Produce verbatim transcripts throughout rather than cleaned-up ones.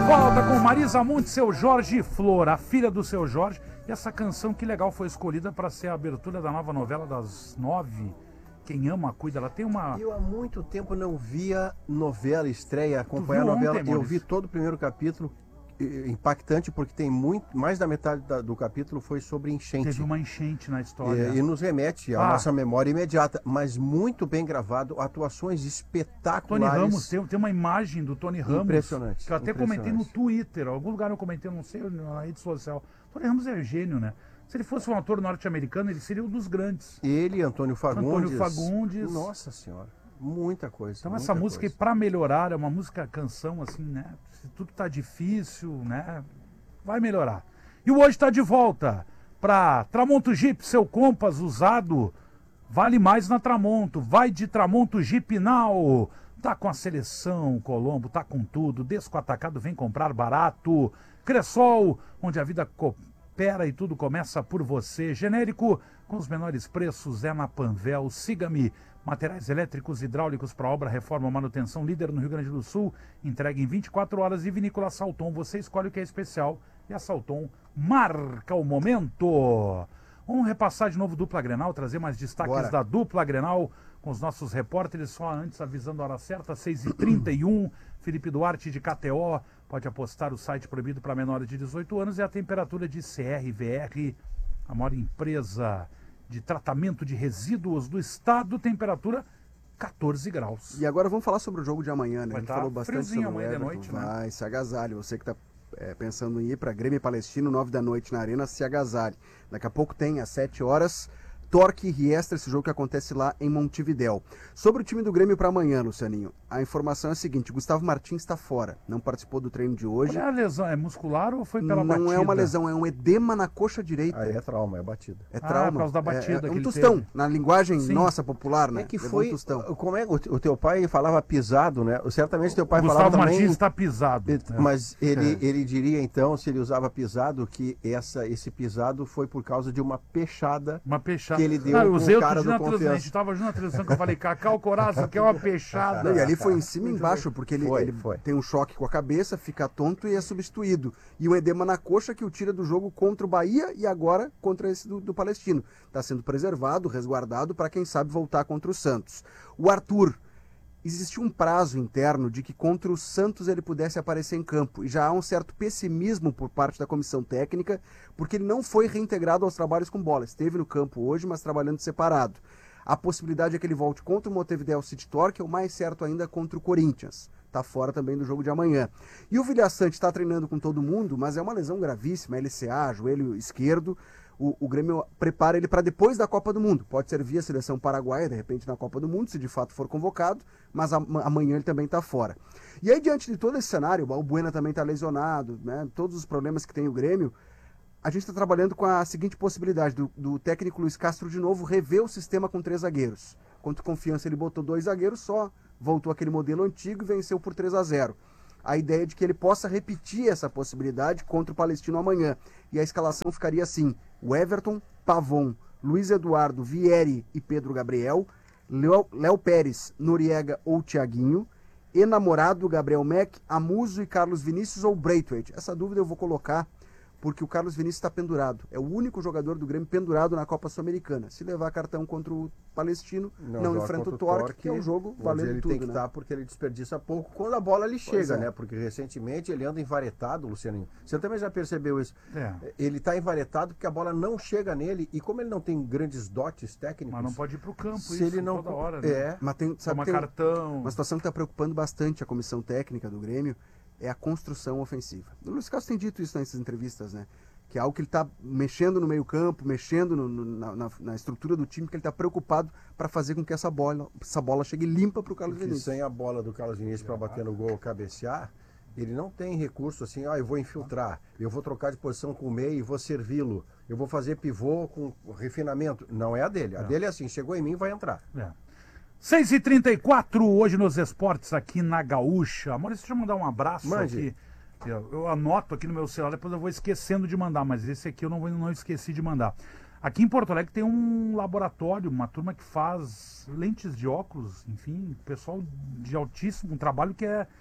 volta com Marisa Monte, Seu Jorge e Flor, a filha do Seu Jorge. E essa canção, que legal, foi escolhida para ser a abertura da nova novela das nove. Quem ama, cuida. Ela tem uma... Eu há muito tempo não via novela, estreia, acompanhar a novela. Ontem, eu vi todo o primeiro capítulo, impactante, porque tem muito, mais da metade da, do capítulo foi sobre enchente. Teve uma enchente na história. E, e nos remete à ah. nossa memória imediata, mas muito bem gravado, atuações espetaculares. Tony Ramos, tem, tem uma imagem do Tony Ramos. Impressionante. Que eu até comentei no Twitter, algum lugar eu comentei, não sei, na rede social. Tony Ramos é gênio, né? Se ele fosse um ator norte-americano, ele seria um dos grandes. Ele, Antônio Fagundes. Antônio Fagundes. Nossa Senhora, muita coisa. Então muita essa música, coisa. para melhorar, é uma música, canção, assim, né? Se tudo tá difícil, né? Vai melhorar. E o Hoje tá de volta para Tramonto Jeep, seu Compass usado. Vale mais na Tramonto. Vai de Tramonto Jeep Now. Tá com a seleção, Colombo, tá com tudo. Desco Atacado, vem comprar barato. Cressol, onde a vida coopera e tudo começa por você. Genérico, com os menores preços, é na Panvel. Siga-me. Materiais elétricos, hidráulicos para obra, reforma, manutenção, líder no Rio Grande do Sul. Entrega em vinte e quatro horas. E Vinícola Salton, você escolhe o que é especial. E a Salton marca o momento. Vamos repassar de novo dupla Grenal, trazer mais destaques Bora. da dupla Grenal com os nossos repórteres. Só antes, avisando a hora certa, seis e trinta e um. Felipe Duarte de K T O. Pode apostar, o site proibido para menores de dezoito anos. E a temperatura de C R V R, a maior empresa de tratamento de resíduos do estado, temperatura quatorze graus. E agora vamos falar sobre o jogo de amanhã, né? Vai A gente tá falou bastante sobre o amanhã de Everton. noite, Vai, né? se agasalhe. Você que está é, pensando em ir para Grêmio e Palestino, nove da noite na Arena, se agasalhe. Daqui a pouco tem, às sete horas, Torque e Riestra, esse jogo que acontece lá em Montevidéu. Sobre o time do Grêmio para amanhã, Lucianinho, a informação é a seguinte: Gustavo Martins está fora, não participou do treino de hoje. Qual é a lesão? É muscular ou foi pela não batida? Não é uma lesão, é um edema na coxa direita. Aí é trauma, é batida. É trauma. Ah, por causa da batida é, é, é que um ele tostão, teve. na linguagem Sim. nossa popular, né? É que Levou foi, um tostão. como é, o, o teu pai falava pisado, né? Certamente teu pai Gustavo falava Martins também... está pisado. Mas ele, É. ele diria então, se ele usava pisado, que essa, esse pisado foi por causa de uma peixada Uma peixada. que ele deu Ah, eu com usei o outro cara dia na do transmissão, a gente Confiança. estava junto na transmissão que eu falei, Cacau Coraça, que é uma peixada. Não, e ali foi em cima e embaixo, porque ele, Foi, ele foi. tem um choque com a cabeça, fica tonto e é substituído. E um edema na coxa que o tira do jogo contra o Bahia e agora contra esse do, do Palestino. Está sendo preservado, resguardado para quem sabe voltar contra o Santos. O Arthur, existe um prazo interno de que contra o Santos ele pudesse aparecer em campo. E já há um certo pessimismo por parte da comissão técnica, porque ele não foi reintegrado aos trabalhos com bola. Esteve no campo hoje, mas trabalhando separado. A possibilidade é que ele volte contra o Montevideo City Torque, ou mais certo ainda contra o Corinthians. Está fora também do jogo de amanhã. E o Vilhaçante está treinando com todo mundo, mas é uma lesão gravíssima, L C A, joelho esquerdo. O, o Grêmio prepara ele para depois da Copa do Mundo. Pode servir a seleção paraguaia, de repente, na Copa do Mundo, se de fato for convocado, mas a, amanhã ele também está fora. E aí, diante de todo esse cenário, o Balbuena também está lesionado, né, todos os problemas que tem o Grêmio, a gente está trabalhando com a seguinte possibilidade, do, do técnico Luiz Castro de novo rever o sistema com três zagueiros. Contra o Confiança ele botou dois zagueiros só, voltou aquele modelo antigo e venceu por três a zero. A ideia é de que ele possa repetir essa possibilidade contra o Palestino amanhã. E a escalação ficaria assim: o Everton, Pavon, Luiz Eduardo, Vieri e Pedro Gabriel, Léo, Léo Pérez, Noriega ou Thiaguinho, Enamorado, Gabriel Mack, Amuso e Carlos Vinícius ou Braithwaite. Essa dúvida eu vou colocar porque o Carlos Vinícius está pendurado. É o único jogador do Grêmio pendurado na Copa Sul-Americana. Se levar cartão contra o Palestino, não, não enfrenta o Torque, que é um jogo valendo ele tudo. Tem que né? estar porque ele desperdiça pouco quando a bola lhe chega, é. né? Porque recentemente ele anda envaretado, Lucianinho. Você também já percebeu isso? É. Ele está envaretado porque a bola não chega nele e como ele não tem grandes dotes técnicos... Mas não pode ir para o campo se isso ele não toda hora, né? É. Mas tem, sabe, Toma tem cartão. uma situação que está preocupando bastante a comissão técnica do Grêmio, é a construção ofensiva. O Luiz Carlos tem dito isso nessas entrevistas, né? Que é algo que ele está mexendo no meio campo, mexendo no, no, na, na estrutura do time, que ele está preocupado para fazer com que essa bola, essa bola chegue limpa para o Carlos Porque Vinícius. sem a bola do Carlos Vinícius para bater no gol ou cabecear, ele não tem recurso assim, ah, eu vou infiltrar, eu vou trocar de posição com o meio e vou servi-lo, eu vou fazer pivô com refinamento. Não é a dele. A Não. dele é assim, chegou em mim, vai entrar. É. seis e trinta e quatro hoje nos esportes aqui na Gaúcha. Maurício, deixa eu mandar um abraço Mande. aqui. Eu, eu anoto aqui no meu celular, depois eu vou esquecendo de mandar, mas esse aqui eu não, vou, não esqueci de mandar. Aqui em Porto Alegre tem um laboratório, uma turma que faz lentes de óculos, enfim, pessoal de altíssimo, um trabalho que é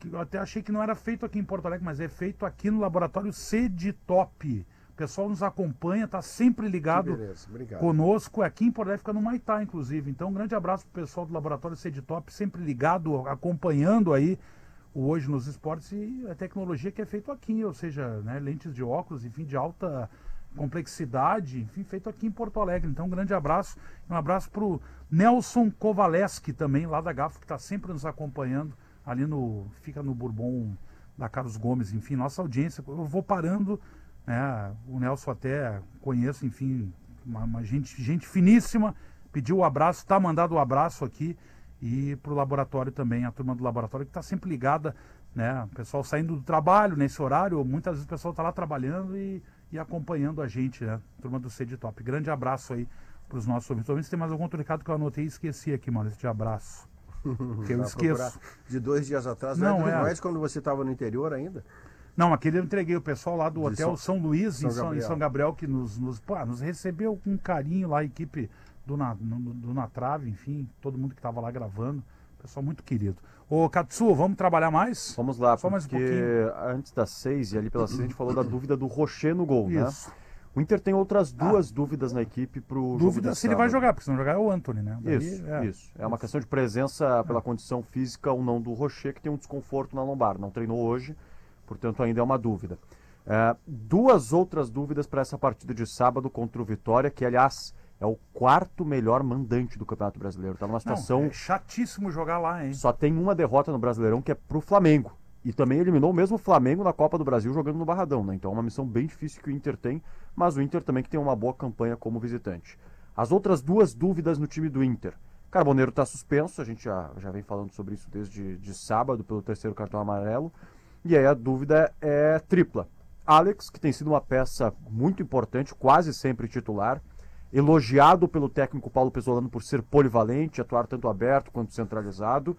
que eu até achei que não era feito aqui em Porto Alegre, mas é feito aqui no laboratório Ceditop. O pessoal nos acompanha, está sempre ligado conosco. Aqui em Porto Alegre, fica no Maitá, inclusive. Então, um grande abraço para o pessoal do laboratório Ceditop, sempre ligado, acompanhando aí o Hoje nos Esportes e a tecnologia que é feito aqui, ou seja, né, lentes de óculos, enfim, de alta complexidade, enfim, feito aqui em Porto Alegre. Então, um grande abraço. Um abraço para o Nelson Kovaleski também, lá da Gafo, que está sempre nos acompanhando, ali no, fica no Bourbon da Carlos Gomes, enfim, nossa audiência. Eu vou parando, né, o Nelson até conheço, enfim, uma, uma gente, gente finíssima, pediu o abraço, está mandado o abraço aqui, e para o laboratório também, a turma do laboratório que está sempre ligada, né, o pessoal saindo do trabalho nesse horário, muitas vezes o pessoal está lá trabalhando e e acompanhando a gente, né? Turma do Ceditop. Grande abraço aí para os nossos ouvintes. Ouvintes, tem mais algum outro recado que eu anotei e esqueci aqui, Maurício, de abraço. Que eu esqueço. De dois dias atrás, não, não é, é. não é de quando você estava no interior ainda? Não, aquele eu entreguei o pessoal lá do De Hotel São, São Luís, São em, São, em São Gabriel, que nos, nos, pô, nos recebeu com carinho lá, a equipe do, na, no, do Na Trave, enfim, todo mundo que estava lá gravando. Pessoal muito querido. Ô, Katsu, vamos trabalhar mais? Vamos lá, só mais um porque pouquinho. Antes das seis e ali pela seis a gente falou da dúvida do Rocher no gol, Isso. né? O Inter tem outras duas Ah. dúvidas na equipe pro jogo Dúvida de se ele vai jogar, porque se não jogar é o Antony, né? Daí, Isso, é. isso. É uma questão de presença pela condição física ou não do Rocher, que tem um desconforto na lombar. Não treinou hoje, portanto ainda é uma dúvida. É, duas outras dúvidas para essa partida de sábado contra o Vitória, que aliás é o quarto melhor mandante do Campeonato Brasileiro. Está numa situação... Não, é chatíssimo jogar lá, hein? Só tem uma derrota no Brasileirão, que é pro Flamengo. E também eliminou o mesmo Flamengo na Copa do Brasil jogando no Barradão, né? Então é uma missão bem difícil que o Inter tem, mas o Inter também que tem uma boa campanha como visitante. As outras duas dúvidas no time do Inter. Carboneiro está suspenso, a gente já, já vem falando sobre isso desde de sábado, pelo terceiro cartão amarelo. E aí a dúvida é tripla. Alex, que tem sido uma peça muito importante, quase sempre titular, elogiado pelo técnico Paulo Pesolano por ser polivalente, atuar tanto aberto quanto centralizado,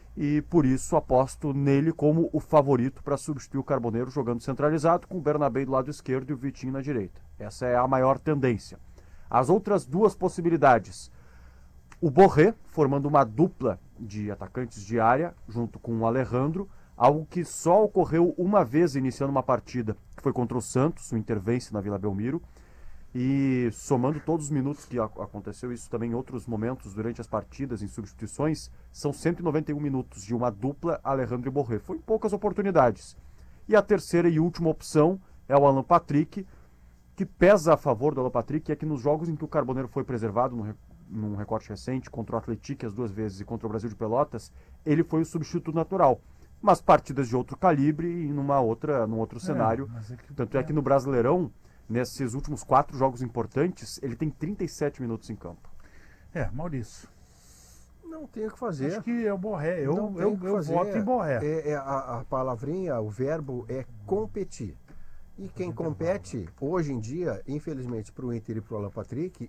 e por isso aposto nele como o favorito para substituir o Carboneiro jogando centralizado, com o Bernabé do lado esquerdo e o Vitinho na direita. Essa é a maior tendência. As outras duas possibilidades: o Borré formando uma dupla de atacantes de área junto com o Alejandro, algo que só ocorreu uma vez iniciando uma partida, que foi contra o Santos, o Inter vence na Vila Belmiro. E somando todos os minutos que aconteceu isso também em outros momentos durante as partidas, em substituições, são cento e noventa e um minutos de uma dupla Alejandro e Borré. Foi em poucas oportunidades. E a terceira e última opção é o Alan Patrick, que pesa a favor do Alan Patrick, é que nos jogos em que o Carboneiro foi preservado, num, num recorte recente, contra o Atlético as duas vezes e contra o Brasil de Pelotas, ele foi o substituto natural. Mas partidas de outro calibre e numa outra, num outro é, cenário. É que... Tanto é que no Brasileirão, nesses últimos quatro jogos importantes, ele tem trinta e sete minutos em campo. É, Maurício. Não tem o que fazer. Acho que é o Borré. Eu, eu, eu voto em Borré. É, é a, a palavrinha, o verbo é competir. E quem compete, hoje em dia, infelizmente, para o Inter e para o Alan Patrick,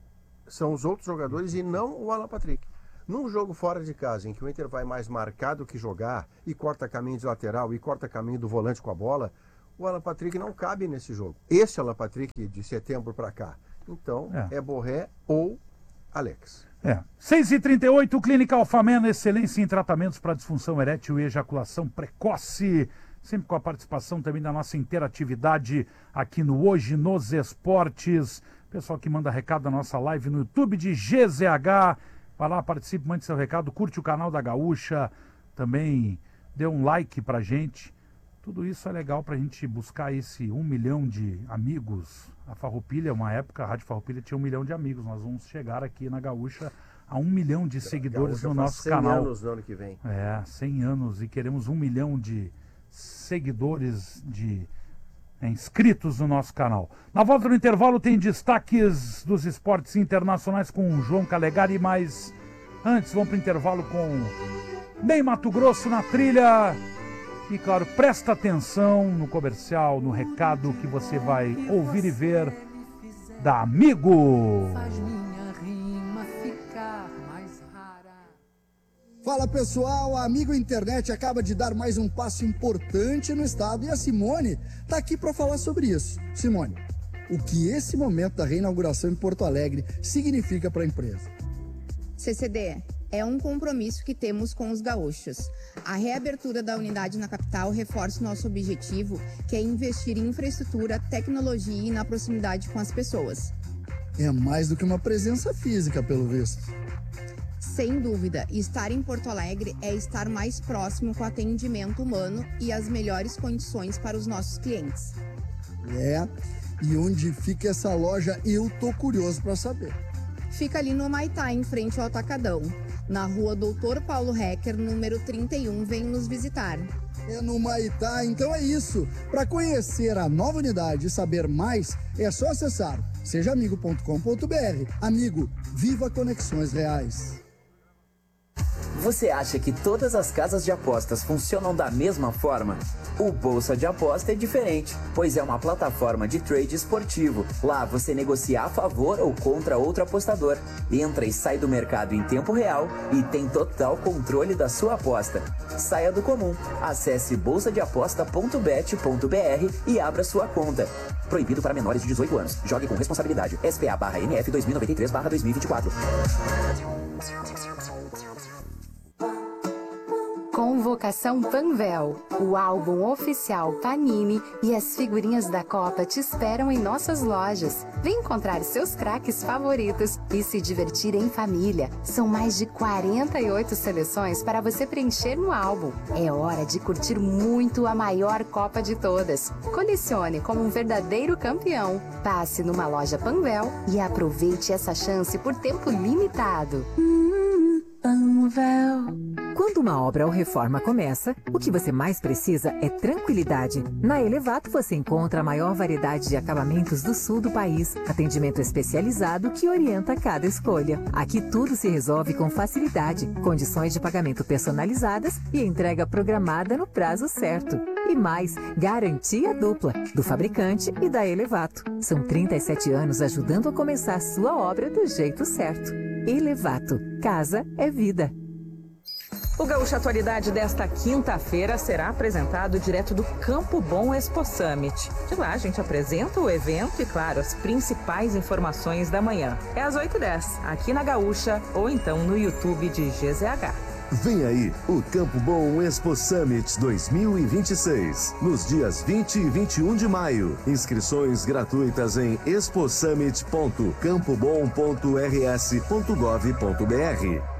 são os outros jogadores e não o Alan Patrick. Num jogo fora de casa, em que o Inter vai mais marcado que jogar, e corta caminho de lateral, e corta caminho do volante com a bola, o Alan Patrick não cabe nesse jogo. Esse Alan Patrick de setembro para cá. Então, é. é Borré ou Alex. É. seis e trinta e oito, Clínica Alfamena, excelência em tratamentos para disfunção erétil e ejaculação precoce. Sempre com a participação também da nossa interatividade aqui no Hoje nos Esportes. Pessoal que manda recado da nossa live no YouTube de G Z H. Vai lá, participe, mande seu recado, curte o canal da Gaúcha. Também dê um like pra gente. Tudo isso é legal para a gente buscar esse um milhão de amigos. A Farroupilha, uma época, a Rádio Farroupilha tinha um milhão de amigos. Nós vamos chegar aqui na Gaúcha a um milhão de seguidores no nosso canal. cem anos no ano que vem. É, cem anos e queremos um milhão de seguidores, de é, inscritos no nosso canal. Na volta do intervalo tem destaques dos esportes internacionais com o João Calegari, mas antes vamos para o intervalo com Ney Mato Grosso na trilha. E claro, presta atenção no comercial, no recado que você vai ouvir e ver da Amigo. Faz minha rima ficar mais rara. Fala pessoal, a Amigo Internet acaba de dar mais um passo importante no estado e a Simone está aqui para falar sobre isso. Simone, o que esse momento da reinauguração em Porto Alegre significa para a empresa? C C D, É um compromisso que temos com os gaúchos. A reabertura da unidade na capital reforça o nosso objetivo, que é investir em infraestrutura, tecnologia e na proximidade com as pessoas. É mais do que uma presença física, pelo visto. Sem dúvida, estar em Porto Alegre é estar mais próximo com o atendimento humano e as melhores condições para os nossos clientes. É, e onde fica essa loja eu tô curioso para saber. Fica ali no Maitá, em frente ao Atacadão. Na rua Doutor Paulo Hecker, número trinta e um, vem nos visitar. É no Maitá, então é isso. Para conhecer a nova unidade e saber mais, é só acessar seja amigo ponto com ponto br. Amigo, viva conexões reais. Você acha que todas as casas de apostas funcionam da mesma forma? O Bolsa de Aposta é diferente, pois é uma plataforma de trade esportivo. Lá você negocia a favor ou contra outro apostador, entra e sai do mercado em tempo real e tem total controle da sua aposta. Saia do comum, acesse bolsa de aposta ponto bet ponto br e abra sua conta. Proibido para menores de dezoito anos. Jogue com responsabilidade. S P A barra N F dois mil e noventa e três barra dois mil e vinte e quatro. Convocação Panvel, o álbum oficial Panini e as figurinhas da Copa te esperam em nossas lojas. Vem encontrar seus craques favoritos e se divertir em família. São mais de quarenta e oito seleções para você preencher no álbum. É hora de curtir muito a maior Copa de todas. Colecione como um verdadeiro campeão. Passe numa loja Panvel e aproveite essa chance por tempo limitado. Hum, Panvel. Quando uma obra ou reforma começa, o que você mais precisa é tranquilidade. Na Elevato você encontra a maior variedade de acabamentos do sul do país, atendimento especializado que orienta cada escolha. Aqui tudo se resolve com facilidade, condições de pagamento personalizadas e entrega programada no prazo certo. E mais, garantia dupla, do fabricante e da Elevato. São trinta e sete anos ajudando a começar sua obra do jeito certo. Elevato, casa é vida. O Gaúcha Atualidade desta quinta-feira será apresentado direto do Campo Bom Expo Summit. De lá a gente apresenta o evento e, claro, as principais informações da manhã. É às oito e dez, aqui na Gaúcha ou então no YouTube de G Z H. Vem aí o Campo Bom Expo Summit dois mil e vinte e seis, nos dias vinte e vinte e um de maio. Inscrições gratuitas em expo summit ponto campo bom ponto r s ponto gov ponto br.